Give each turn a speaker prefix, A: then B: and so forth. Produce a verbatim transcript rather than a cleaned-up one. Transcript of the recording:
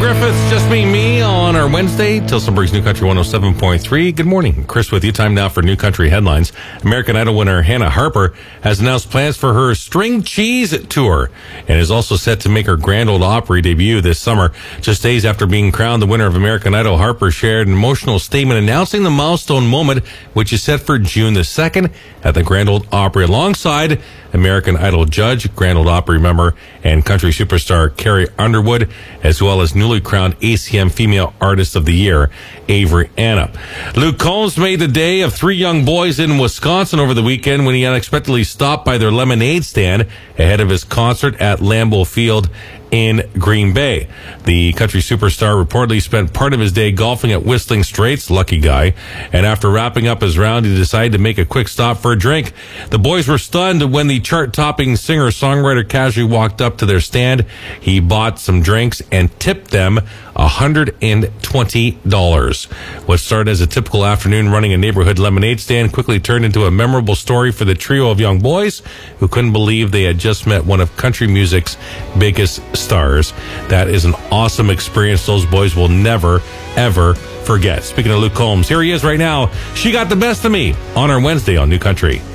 A: Griffiths, Just Me, Me on our Wednesday. Tilsonburg's New Country one oh seven point three. Good morning. Chris with you. Time now for New Country headlines. American Idol winner Hannah Harper has announced plans for her String Cheese tour and is also set to make her Grand Ole Opry debut this summer. Just days after being crowned the winner of American Idol, Harper shared an emotional statement announcing the milestone moment, which is set for June the second at the Grand Ole Opry alongside American Idol judge, Grand Ole Opry member, and country superstar Carrie Underwood, as well as newly crowned A C M Female Artist of the Year, Avery Anna. Luke Combs made the day of three young boys in Wisconsin over the weekend when he unexpectedly stopped by their lemonade stand ahead of his concert at Lambeau Field in Green Bay. The country superstar reportedly spent part of his day golfing at Whistling Straits, lucky guy, and after wrapping up his round, he decided to make a quick stop for a drink. The boys were stunned when the chart-topping singer-songwriter casually walked up to their stand. He bought some drinks and tipped them one hundred twenty dollars. What started as a typical afternoon running a neighborhood lemonade stand quickly turned into a memorable story for the trio of young boys who couldn't believe they had just met one of country music's biggest stars. That is an awesome experience those boys will never, ever forget. Speaking of Luke Combs, here he is right now. She Got the Best of Me on our Wednesday on New Country.